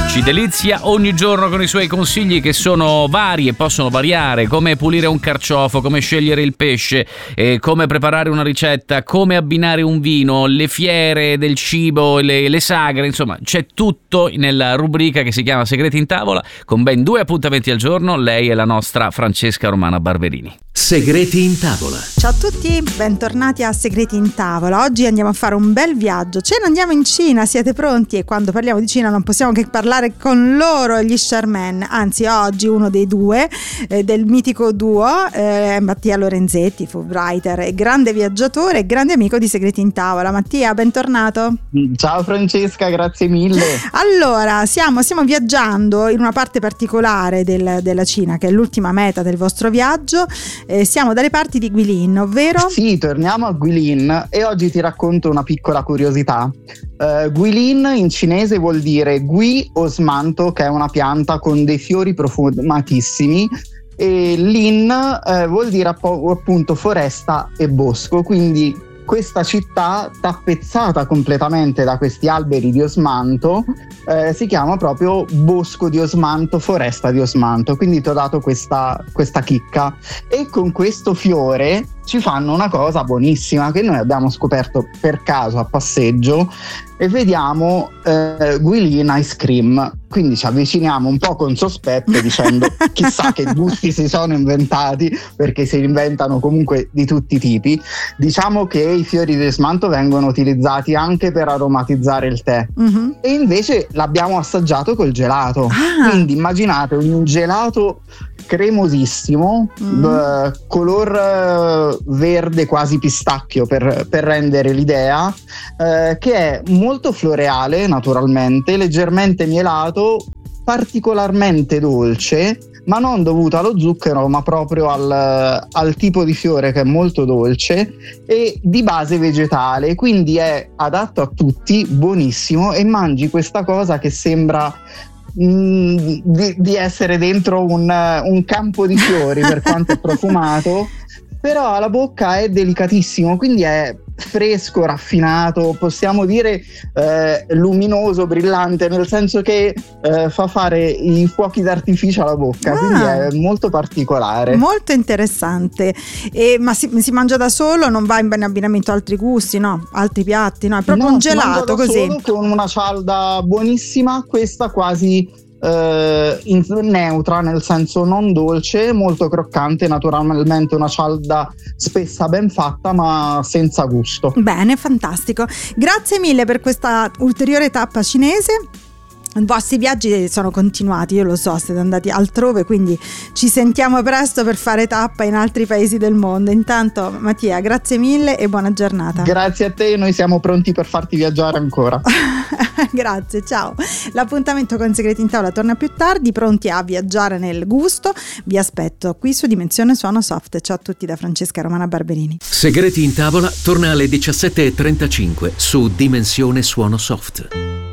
Ci delizia ogni giorno con i suoi consigli che sono vari e possono variare, come pulire un carciofo, come scegliere il pesce, come preparare una ricetta, come abbinare un vino, le fiere del cibo, le sagre, insomma c'è tutto nella rubrica che si chiama Segreti in Tavola, con ben 2 appuntamenti al giorno. Lei è la nostra Francesca Romana Barberini. Segreti in Tavola. Ciao a tutti, bentornati a Segreti in Tavola. Oggi andiamo a fare un bel viaggio. Andiamo in Cina, siete pronti? E quando parliamo di Cina non possiamo che parlare con loro, gli Charmaine. Anzi, oggi uno dei due del mitico duo è Mattia Lorenzetti, Fulbrighter, e grande viaggiatore e grande amico di Segreti in Tavola. Mattia, bentornato. Ciao Francesca, grazie mille. Allora, stiamo viaggiando in una parte particolare della Cina, che è l'ultima meta del vostro viaggio. Siamo dalle parti di Guilin, ovvero? Sì, torniamo a Guilin e oggi ti racconto una piccola curiosità. Guilin in cinese vuol dire Gui Osmanto, che è una pianta con dei fiori profumatissimi, e Lin vuol dire appunto foresta e bosco, quindi questa città tappezzata completamente da questi alberi di osmanto si chiama proprio Bosco di Osmanto, Foresta di Osmanto, quindi ti ho dato questa chicca. E con questo fiore ci fanno una cosa buonissima che noi abbiamo scoperto per caso a passeggio, e vediamo Guilin Ice Cream. Quindi ci avviciniamo un po' con sospetto dicendo chissà che gusti si sono inventati, perché si inventano comunque di tutti i tipi. Diciamo che i fiori di osmanto vengono utilizzati anche per aromatizzare il tè, e invece l'abbiamo assaggiato col gelato. Quindi immaginate un gelato cremosissimo, color verde quasi pistacchio per rendere l'idea, che è molto floreale naturalmente, leggermente mielato, particolarmente dolce, ma non dovuto allo zucchero ma proprio al tipo di fiore, che è molto dolce, e di base vegetale, quindi è adatto a tutti, buonissimo, e mangi questa cosa che sembra di essere dentro un campo di fiori per quanto è profumato, però alla bocca è delicatissimo, quindi è fresco, raffinato, possiamo dire luminoso, brillante, nel senso che fa fare i fuochi d'artificio alla bocca, quindi è molto particolare, molto interessante. Ma si mangia da solo, non va in abbinamento a altri gusti, no? Altri piatti, no? È proprio un gelato così, solo, con una cialda buonissima, questa quasi neutra, nel senso non dolce, molto croccante, naturalmente una cialda spessa ben fatta ma senza gusto. Bene, fantastico, grazie mille per questa ulteriore tappa cinese. I vostri viaggi sono continuati, io lo so, siete andati altrove, quindi ci sentiamo presto per fare tappa in altri paesi del mondo. Intanto Mattia, grazie mille e buona giornata. Grazie a te, noi siamo pronti per farti viaggiare ancora. Grazie, ciao. L'appuntamento con Segreti in Tavola torna più tardi, pronti a viaggiare nel gusto. Vi aspetto qui su Dimensione Suono Soft. Ciao a tutti da Francesca Romana Barberini. Segreti in Tavola torna alle 17:35 su Dimensione Suono Soft.